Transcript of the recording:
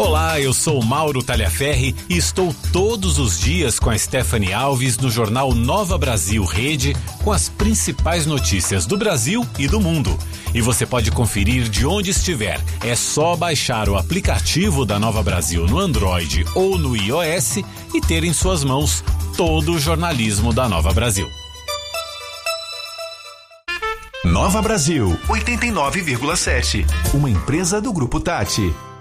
Olá, eu sou o Mauro Talhaferri e estou todos os dias com a Stephanie Alves no jornal Nova Brasil Rede com as principais notícias do Brasil e do mundo. E você pode conferir de onde estiver. É só baixar o aplicativo da Nova Brasil no Android ou no iOS e ter em suas mãos todo o jornalismo da Nova Brasil. Nova Brasil 89,7. Uma empresa do Grupo Tati.